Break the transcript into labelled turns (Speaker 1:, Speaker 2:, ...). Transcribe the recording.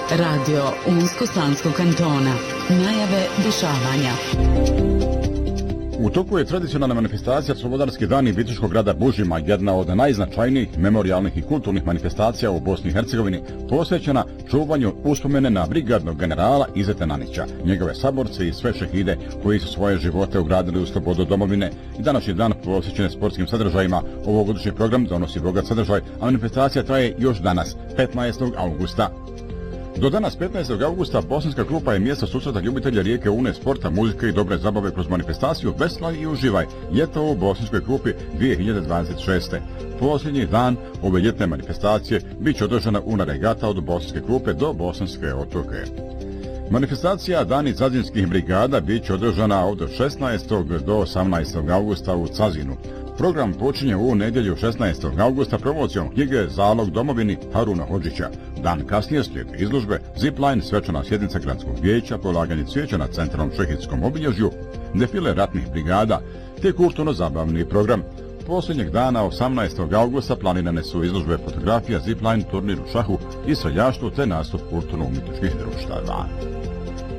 Speaker 1: Radio Unsko-Sanskog kantona. Najave dešavanja.
Speaker 2: U toku je tradicionalna manifestacija Slobodarski dani Bitiškog grada Bužima, jedna od najznačajnijih memorijalnih i kulturnih manifestacija u Bosni i Hercegovini, posvećena čuvanju uspomene na brigadnog generala Izeta Nanića, njegove saborce i sve šehide koji su svoje živote ugradili u slobodu domovine. I današnji dan posvećen sportskim sadržajima. Ovogodišnji program donosi bogat sadržaj, a manifestacija traje još danas, 15. augusta. Do danas 15. augusta Bosanska Krupa je mjesto susreta ljubitelja rijeke Une, sporta, muzike i dobre zabave kroz manifestaciju Veslaj i uživaj. Ljeto u Bosanskoj Krupi 2026. Posljednji dan ove ljetne manifestacije bit će održana Una regata od Bosanske Krupe do Bosanske Otoke. Manifestacija Dani Cazinskih brigada bit će održana od 16. do 18. augusta u Cazinu. Program počinje u nedjelju 16. augusta promocijom knjige Zalog domovini Haruna Hodžića. Dan kasnije slijede izložbe, zipline, svečana sjednica gradskog vijeća, polaganje cvijeća na centralnom šehijskom obilježju, defile ratnih brigada, te kulturno-zabavni program. Posljednjeg dana 18. augusta planirane su izložbe fotografija, zipline, turnir u šahu i streljaštvu te nastup kulturno-umjetničkih društava.